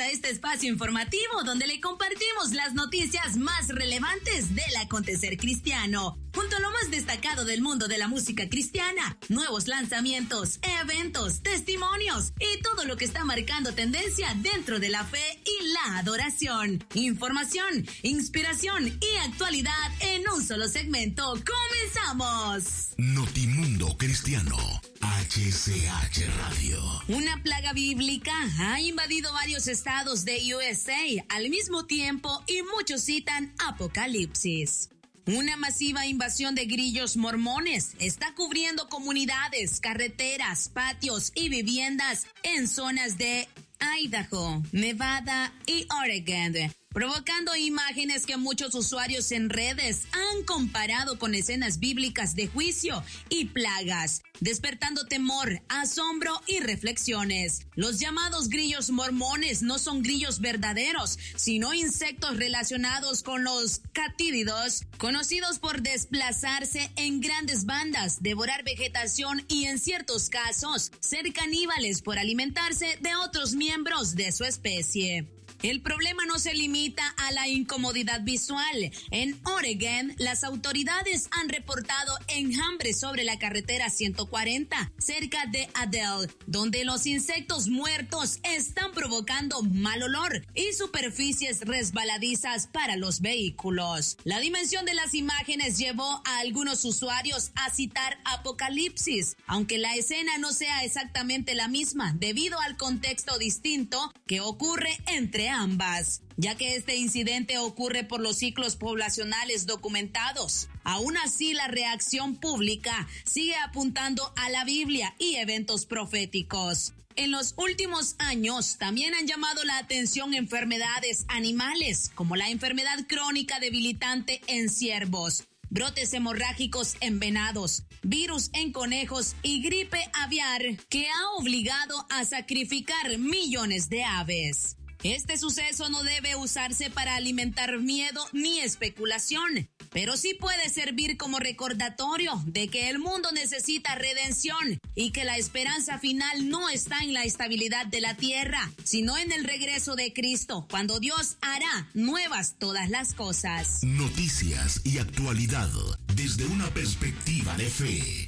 a este espacio informativo donde le compartimos las noticias más relevantes del acontecer cristiano, junto a lo más destacado del mundo de la música cristiana, nuevos lanzamientos, eventos, testimonios y todo lo que está marcando tendencia dentro de la fe y la adoración. Información, inspiración y actualidad en un solo segmento. ¡Comenzamos! Notimundo Cristiano, HCH Radio. Una plaga bíblica ha invadido varios estados de USA al mismo tiempo y muchos citan Apocalipsis. Una masiva invasión de grillos mormones está cubriendo comunidades, carreteras, patios y viviendas en zonas de Idaho, Nevada y Oregon, provocando imágenes que muchos usuarios en redes han comparado con escenas bíblicas de juicio y plagas, despertando temor, asombro y reflexiones. Los llamados grillos mormones no son grillos verdaderos, sino insectos relacionados con los catídidos, conocidos por desplazarse en grandes bandas, devorar vegetación y en ciertos casos ser caníbales por alimentarse de otros miembros de su especie. El problema no se limita a la incomodidad visual. En Oregon, las autoridades han reportado enjambre sobre la carretera 140, cerca de Adel, donde los insectos muertos están provocando mal olor y superficies resbaladizas para los vehículos. La dimensión de las imágenes llevó a algunos usuarios a citar Apocalipsis, aunque la escena no sea exactamente la misma debido al contexto distinto que ocurre entre ambas, ya que este incidente ocurre por los ciclos poblacionales documentados. Aún así, la reacción pública sigue apuntando a la Biblia y eventos proféticos. En los últimos años también han llamado la atención enfermedades animales, como la enfermedad crónica debilitante en ciervos, brotes hemorrágicos en venados, virus en conejos y gripe aviar que ha obligado a sacrificar millones de aves. Este suceso no debe usarse para alimentar miedo ni especulación, pero sí puede servir como recordatorio de que el mundo necesita redención y que la esperanza final no está en la estabilidad de la tierra, sino en el regreso de Cristo, cuando Dios hará nuevas todas las cosas. Noticias y actualidad desde una perspectiva de fe.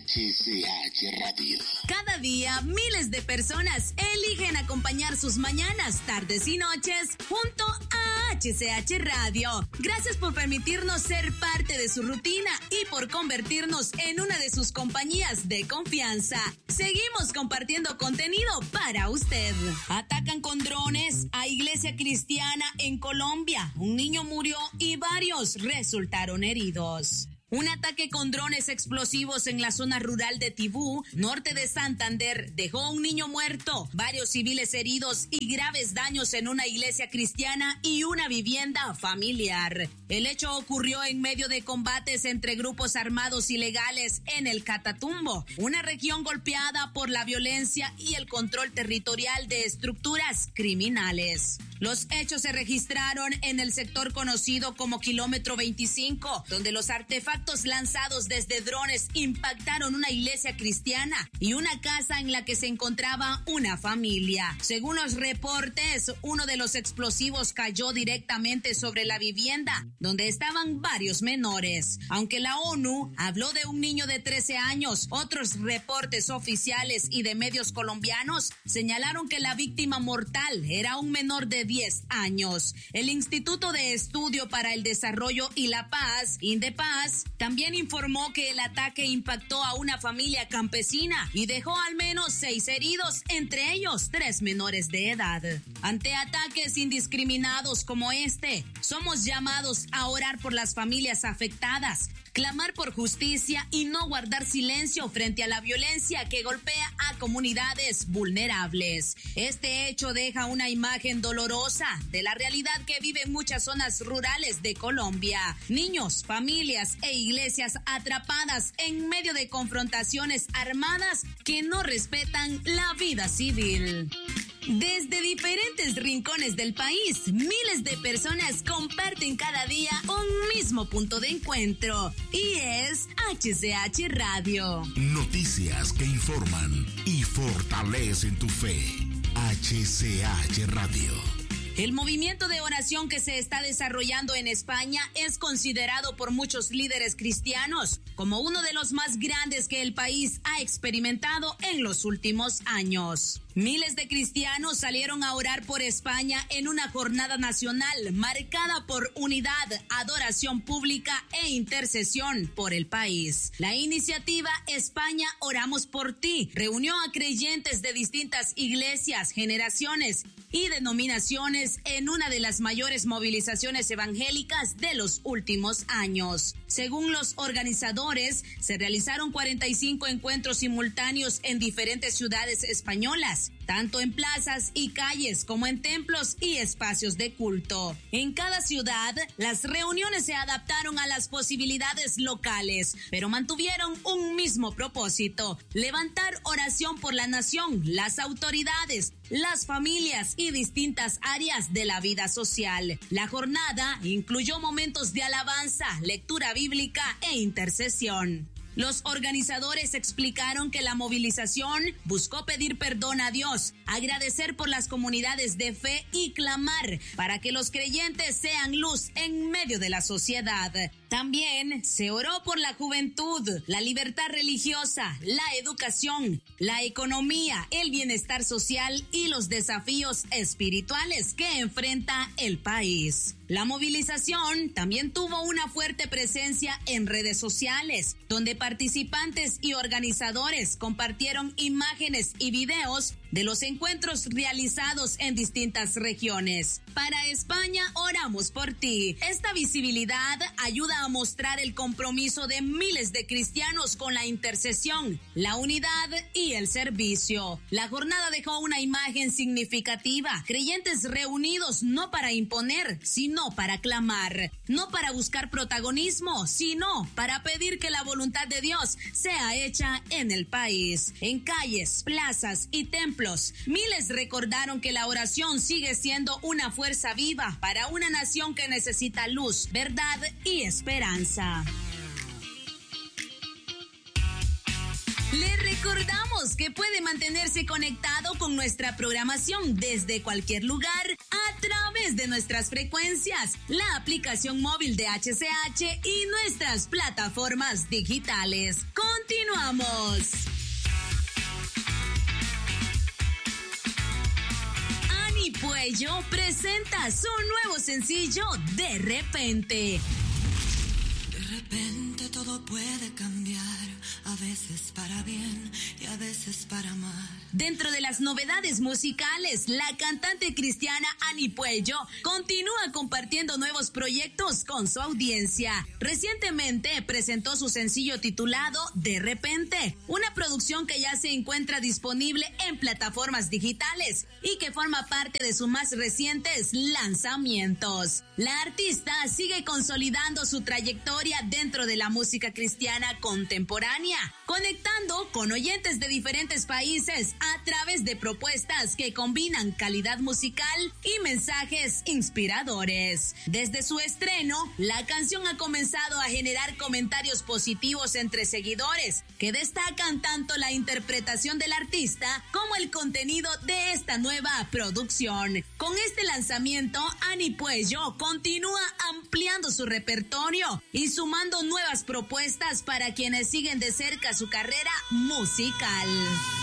HCH Radio. Cada día miles de personas eligen acompañar sus mañanas, tardes y noches junto a HCH Radio. Gracias por permitirnos ser parte de su rutina y por convertirnos en una de sus compañías de confianza. Seguimos compartiendo contenido para usted. Atacan con drones a iglesia cristiana en Colombia. Un niño murió y varios resultaron heridos. Un ataque con drones explosivos en la zona rural de Tibú, norte de Santander, dejó a un niño muerto, varios civiles heridos y graves daños en una iglesia cristiana y una vivienda familiar. El hecho ocurrió en medio de combates entre grupos armados ilegales en el Catatumbo, una región golpeada por la violencia y el control territorial de estructuras criminales. Los hechos se registraron en el sector conocido como Kilómetro 25, donde los artefactos lanzados desde drones impactaron una iglesia cristiana y una casa en la que se encontraba una familia. Según los reportes, uno de los explosivos cayó directamente sobre la vivienda, donde estaban varios menores. Aunque la ONU habló de un niño de 13 años, otros reportes oficiales y de medios colombianos señalaron que la víctima mortal era un menor de 10 años. El Instituto de Estudio para el Desarrollo y la Paz, INDEPAZ, también informó que el ataque impactó a una familia campesina y dejó al menos 6 heridos, entre ellos 3 menores de edad. Ante ataques indiscriminados como este, somos llamados a orar por las familias afectadas, clamar por justicia y no guardar silencio frente a la violencia que golpea a comunidades vulnerables. Este hecho deja una imagen dolorosa de la realidad que viven muchas zonas rurales de Colombia. Niños, familias e iglesias atrapadas en medio de confrontaciones armadas que no respetan la vida civil. Desde diferentes rincones del país, miles de personas comparten cada día un mismo punto de encuentro y es HCH Radio. Noticias que informan y fortalecen tu fe. HCH Radio. El movimiento de oración que se está desarrollando en España es considerado por muchos líderes cristianos como uno de los más grandes que el país ha experimentado en los últimos años. Miles de cristianos salieron a orar por España en una jornada nacional marcada por unidad, adoración pública e intercesión por el país. La iniciativa España Oramos por Ti reunió a creyentes de distintas iglesias, generaciones y denominaciones en una de las mayores movilizaciones evangélicas de los últimos años. Según los organizadores, se realizaron 45 encuentros simultáneos en diferentes ciudades españolas, tanto en plazas y calles como en templos y espacios de culto. En cada ciudad, las reuniones se adaptaron a las posibilidades locales, pero mantuvieron un mismo propósito: levantar oración por la nación, las autoridades, las familias y distintas áreas de la vida social. La jornada incluyó momentos de alabanza, lectura bíblica e intercesión. Los organizadores explicaron que la movilización buscó pedir perdón a Dios, agradecer por las comunidades de fe y clamar para que los creyentes sean luz en medio de la sociedad. También se oró por la juventud, la libertad religiosa, la educación, la economía, el bienestar social y los desafíos espirituales que enfrenta el país. La movilización también tuvo una fuerte presencia en redes sociales, donde participantes y organizadores compartieron imágenes y videos de los encuentros realizados en distintas regiones. Para España, oramos por ti. Esta visibilidad ayuda a mostrar el compromiso de miles de cristianos con la intercesión, la unidad y el servicio. La jornada dejó una imagen significativa: creyentes reunidos no para imponer, sino para clamar, no para buscar protagonismo, sino para pedir que la voluntad de Dios sea hecha en el país. En calles, plazas y templos, miles recordaron que la oración sigue siendo una fuerza viva para una nación que necesita luz, verdad y esperanza. Le recordamos que puede mantenerse conectado con nuestra programación desde cualquier lugar a través de nuestras frecuencias, la aplicación móvil de HCH y nuestras plataformas digitales. Continuamos. Ani Puello presenta su nuevo sencillo De Repente. De repente todo puede cambiar, a veces para bien y a veces para mal. Dentro de las novedades musicales, la cantante cristiana Ani Puello continúa compartiendo nuevos proyectos con su audiencia. Recientemente presentó su sencillo titulado De Repente, una producción que ya se encuentra disponible en plataformas digitales y que forma parte de sus más recientes lanzamientos. La artista sigue consolidando su trayectoria dentro de la música cristiana contemporánea, conectando con oyentes de diferentes países a través de propuestas que combinan calidad musical y mensajes inspiradores. Desde su estreno, la canción ha comenzado a generar comentarios positivos entre seguidores, que destacan tanto la interpretación del artista como el contenido de esta nueva producción. Con este lanzamiento, Ani Puello continúa ampliando su repertorio y sumando nuevas propuestas para quienes siguen de cerca su carrera musical.